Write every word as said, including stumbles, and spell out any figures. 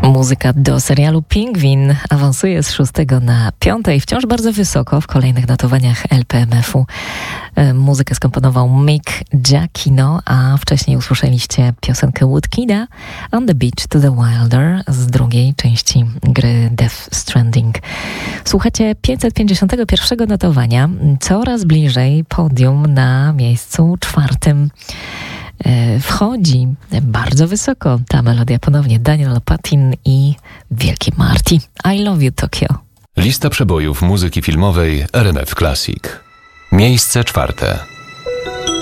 Muzyka do serialu Pingwin awansuje z szóstego na piąte i wciąż bardzo wysoko w kolejnych notowaniach L P M F u. Muzykę skomponował Mick Giacchino, a wcześniej usłyszeliście piosenkę Woodkida On the Beach to the Wilder z drugiej części gry Death Stranding. Słuchacie pięćset pięćdziesiątego pierwszego notowania, coraz bliżej podium na miejscu czwartym. Wchodzi bardzo wysoko ta melodia ponownie Daniel Patin i Wielki Marty. I Love You Tokyo. Lista przebojów muzyki filmowej R M F Classic. Miejsce czwarte.